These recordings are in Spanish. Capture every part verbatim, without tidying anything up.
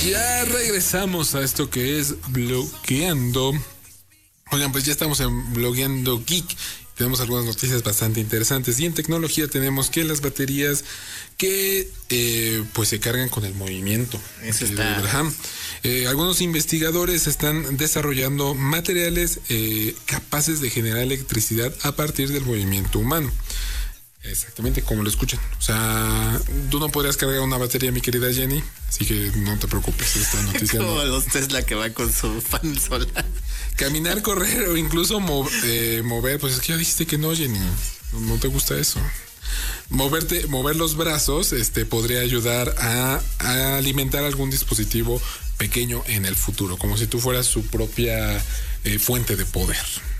Ya regresamos a esto que es Blogueando. Oigan, pues ya estamos en Blogueando Geek. Tenemos algunas noticias bastante interesantes. Y en tecnología tenemos que las baterías que eh, pues se cargan con el movimiento. Eso está. Eh, algunos investigadores están desarrollando materiales eh, capaces de generar electricidad a partir del movimiento humano. Exactamente como lo escuchan. O sea, tú no podrías cargar una batería, mi querida Jenny, así que no te preocupes. Esta noticia como no. los Tesla que va con su panel solar. Caminar, correr o incluso mov- eh, mover, pues es que ya dijiste que no, Jenny. No, no te gusta eso. Moverte, mover los brazos, este, podría ayudar a, a alimentar algún dispositivo pequeño en el futuro, como si tú fueras su propia eh, fuente de poder.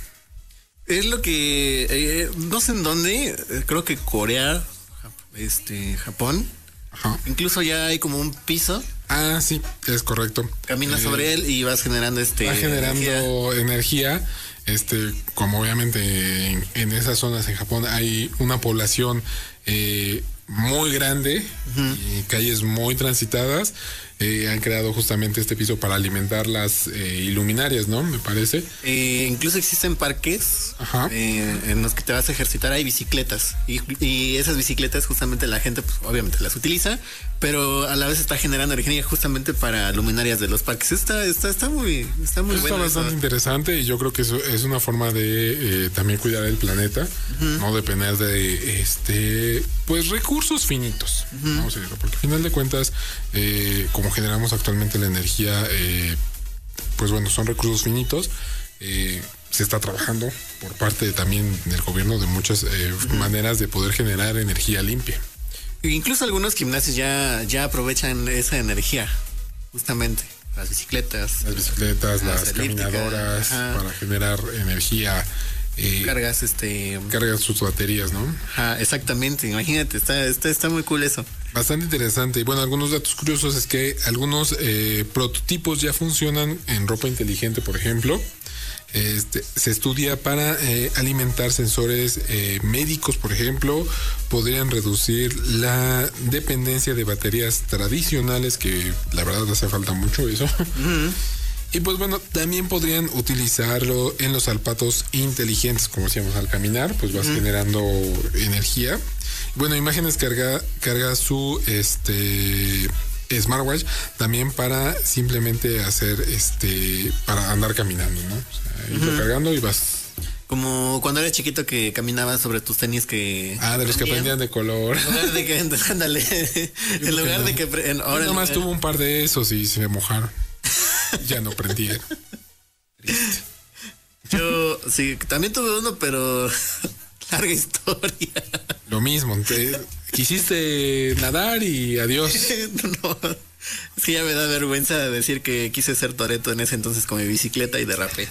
Es lo que eh, no sé en dónde, eh, creo que Corea, este, Japón, Ajá. Incluso ya hay como un piso. Ah, sí, es correcto. Caminas eh, sobre él y vas generando este. Va generando energía. energía. Este, como obviamente en, en esas zonas en Japón hay una población eh, muy grande, uh-huh. y calles muy transitadas. Eh, han creado justamente este piso para alimentar las eh, iluminarias, ¿no? Me parece. Eh, incluso existen parques eh, en los que te vas a ejercitar, hay bicicletas y, y esas bicicletas justamente la gente pues obviamente las utiliza, pero a la vez está generando energía justamente para luminarias de los parques. Está, está, está muy, está muy está bueno. Está bastante eso. interesante y yo creo que eso es una forma de eh, también cuidar el planeta, uh-huh. no depender de este, pues recursos finitos, uh-huh. vamos a decirlo, porque al final de cuentas, eh, como generamos actualmente la energía, eh, pues bueno, son recursos finitos. Eh, se está trabajando por parte de, también del gobierno de muchas eh, uh-huh. maneras de poder generar energía limpia. Incluso algunos gimnasios ya, ya aprovechan esa energía, justamente. Las bicicletas. Las bicicletas, las, las caminadoras, ajá. para generar energía. Eh, cargas este cargas sus baterías, ¿no? Ajá, exactamente, imagínate, está, está, está muy cool eso. Bastante interesante. Y bueno, algunos datos curiosos es que algunos eh, prototipos ya funcionan en ropa inteligente, por ejemplo. Este, se estudia para eh, alimentar sensores eh, médicos, por ejemplo. Podrían reducir la dependencia de baterías tradicionales, que la verdad hace falta mucho eso. Uh-huh. Y pues bueno, también podrían utilizarlo en los zapatos inteligentes, como decíamos, al caminar, pues vas uh-huh. generando energía. Bueno, Imágenes carga, carga su este smartwatch también para simplemente hacer este, para andar caminando, ¿no? O sea, irlo uh-huh. cargando y vas. Como cuando eras chiquito que caminabas sobre tus tenis que... Ah, de los que prendían de color. En lugar de que, ándale, en lugar de que... En, ahora nada más tuvo un par de esos y se me mojaron. Ya no prendieron. Triste. Yo, sí, también tuve uno, pero larga historia. Lo mismo, te, quisiste nadar y adiós. No, es que ya me da vergüenza decir que quise ser Toretto en ese entonces con mi bicicleta y derrapé.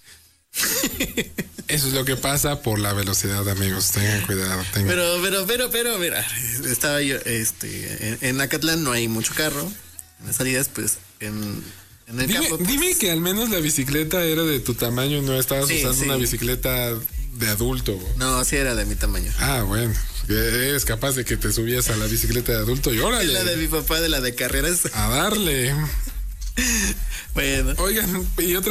Eso es lo que pasa por la velocidad, amigos. Tengan cuidado. Tengan. Pero, pero, pero, pero, mira, estaba yo, este, en, en Acatlán no hay mucho carro. En las salidas, pues, en, en el dime, campo. Pues, dime que al menos la bicicleta era de tu tamaño, no estabas sí, usando sí. una bicicleta de adulto. No, sí era de mi tamaño. Ah, bueno. Eres capaz de que te subías a la bicicleta de adulto y órale. La de mi papá, de la de carreras. A darle. Bueno. Oigan, y otra